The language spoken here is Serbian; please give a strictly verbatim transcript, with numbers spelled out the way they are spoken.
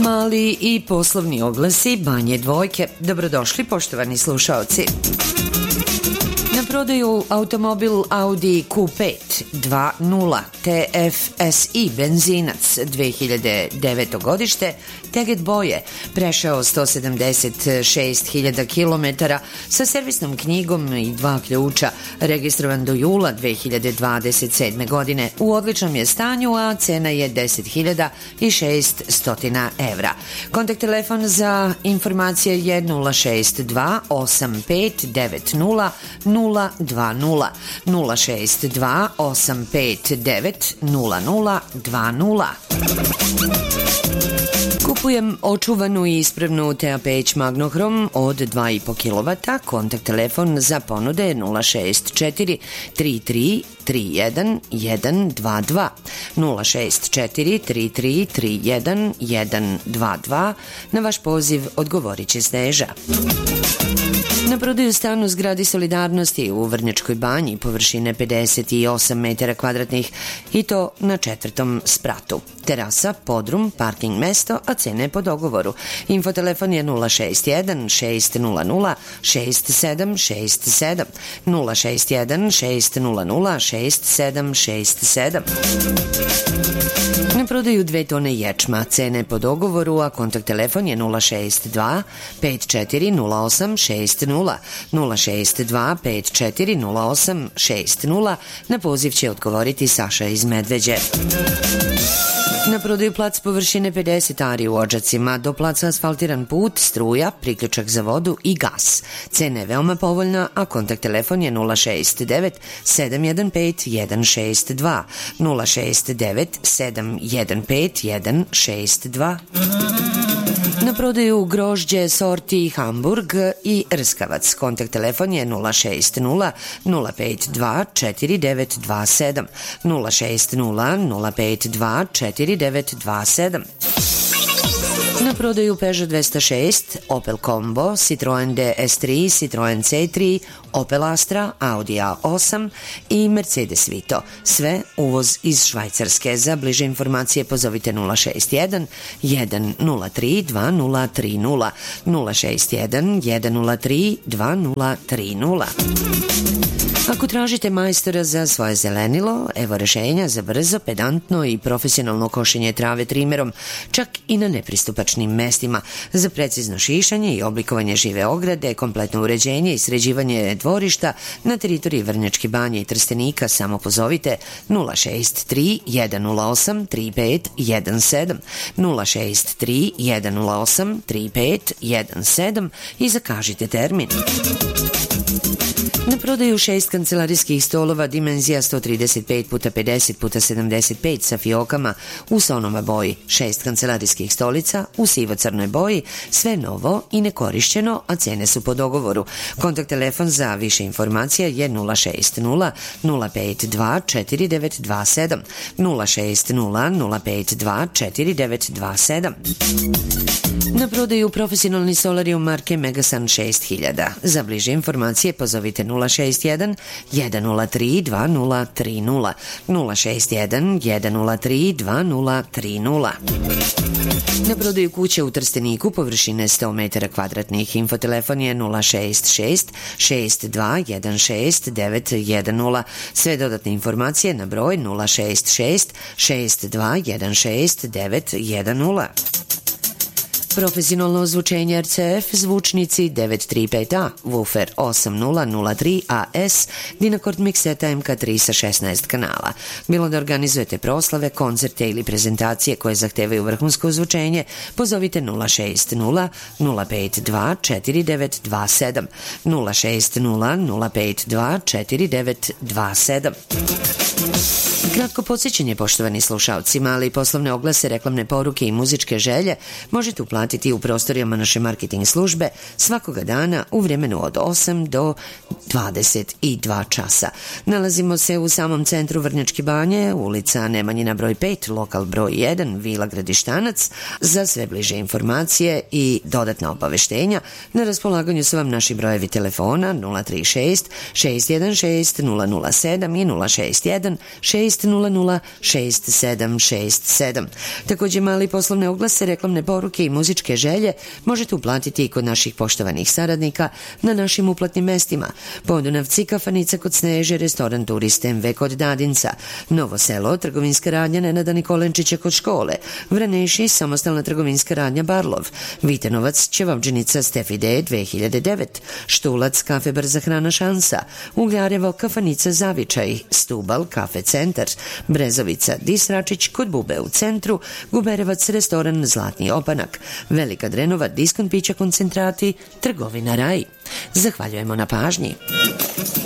Mali i poslovni oglasi Banje Dvojke. Dobrodošli, poštovani slušaoci. Na prodaju automobil Audi Q pet dva nula T F S I benzinac dve hiljade deveto godište, teget boje, prešao sto sedamdeset šest hiljada kilometara sa servisnom knjigom i dva ključa, registrovan do jula dve hiljade dvadeset sedme. godine. U odličnom je stanju, a cena je deset hiljada šeststo evra. Kontakt telefon za informacije je nula šest dva osam pet devet nula nula dva nula nula šest dva osam pet devet nula nula dva nula. Kupujem očuvanu i ispravnu T A P H Magnohrom od dva i po kilovata. Kontakt telefon za ponude nula šest četiri tri tri tri jedan jedan dva dva nula šest četiri tri tri tri jedan jedan dva dva. Na vaš poziv odgovorit će Sneža. Na prodaju stan u zgradi Solidarnosti u Vrnjačkoj Banji površine pedeset osam metara kvadratnih i to na četvrtom spratu. Terasa, podrum, parking mesto, a cene po dogovoru. Infotelefon je nula šest jedan šest nula nula šest sedam šest sedam nula šest jedan šest nula nula šest sedam šest sedam. Na prodaju dve tone ječma, cene po dogovoru, a kontakt telefon je nula šest dva pet četiri nula osam šest nula nula šest dva pet četiri nula osam šest nula. Na poziv će odgovoriti Saša iz Medveđe. Na prodaju plac površine pedeset ari u Odžacima, do placa asfaltiran put, struja, priključak za vodu i gas. Cena je veoma povoljna, a kontakt telefon je nula šest devet sedam jedan pet jedan šest dva nula šest devet sedam jedan pet jedan šest dva. Na prodaju grožđe sorti Hamburg i Rskavac. Kontakt telefon je nula šest nula nula pet dva četiri devet dva sedam nula šest nula nula pet dva četiri devet dva sedam. Na prodaju Peugeot dvesta šest, Opel Combo, Citroen D S tri, Citroen C tri, Opel Astra, Audi A osam i Mercedes Vito. Sve uvoz iz Švajcarske. Za bliže informacije pozovite nula šest jedan jedan nula tri dva nula tri nula nula šest jedan jedan nula tri dva nula tri nula. Ako tražite majstora za svoje zelenilo, evo rešenja za brzo, pedantno i profesionalno košenje trave trimerom, čak i na nepristupačnim mestima, za precizno šišanje i oblikovanje žive ograde, kompletno uređenje i sređivanje dvorišta na teritoriji Vrnjačke Banje i Trstenika. Samo pozovite nula šest tri jedan nula osam tri pet jedan sedam nula šest tri jedan nula osam tri pet jedan sedam i zakažite termin. Na prodaju šest kancelarijskih stolova dimenzija sto trideset pet puta pedeset puta sedamdeset pet sa fiokama u sonoma boji, šest kancelarijskih stolica u sivo-crnoj boji, sve novo i nekorišćeno, a cene su po dogovoru. Kontakt telefon za više informacija je nula šest nula nula pet dva četiri devet dva sedam nula šest nula nula pet dva četiri devet dva sedam. Na prodaju profesionalni solarium marke Megasun šest hiljada. Za bliže informacije pozovite nula šest jedan jedan nula tri dva nula tri nula nula šest jedan jedan nula tri dva nula tri nula. Na prodaju kuće u Trsteniku površine sto metara kvadratnih. Infotelefon je nula šest šest šest dva jedan šest devet jedan nula. Sve dodatne informacije na broj nula šest šest šest dva jedan šest devet jedan nula. Profesionalno ozvučenje R C F, zvučnici devet tri pet A, woofer osam nula nula tri A S, Dynacord mikseta M K tri sa šesnaest kanala. Bilo da organizujete proslave, koncerte ili prezentacije koje zahtevaju vrhunsko ozvučenje, pozovite nula šest nula nula pet dva četiri devet dva sedam nula šest nula nula pet dva četiri devet dva sedam. Kratko podsjećanje, poštovani slušalci, mali poslovne oglase, reklamne poruke i muzičke želje možete uplatiti uplatiti u prostorijama naše marketing službe svakoga dana u vremenu od osam do dvadeset dva časa. Nalazimo se u samom centru Vrnjačke Banje, ulica Nemanjina broj pet, lokal broj jedan, Vila Gradištanac. Za sve bliže informacije i dodatna obaveštenja na raspolaganju su vam naši brojevi telefona nula tri šest šest jedan šest nula nula sedam i nula šest jedan šest nula nula šest sedam šest sedam. Također mali poslovne oglase, reklamne poruke i muzičke želje možete uplatiti i kod naših poštovanih saradnika na našim uplatnim mestima: Podunavci, kafanica kod Sneže, restoran Turist M V kod Dadinca, Novo Selo, trgovinska radnja Nenada Nikolenčića kod škole, Vraneši, samostalna trgovinska radnja Barlov, Vitenovac, Ćevabdžinica Stefide dve hiljade devet, Štulac, kafe Brza hrana Šansa, Ugljarevo, kafanica Zavičaj, Stubal, kafe Centar, Brezovica, Disračić kod Bube u centru, Guberevac, restoran Zlatni opanak, Velika Drenova, diskont pića koncentrati, trgovina Raj. Zahvaljujemo na pažnji.